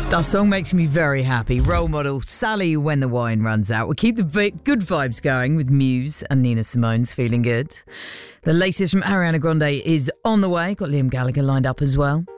That song makes me very happy. Role model, Sally When the Wine Runs Out. We'll keep the good vibes going with Muse and Nina Simone's Feeling Good. The latest from Ariana Grande is on the way. Got Liam Gallagher lined up as well.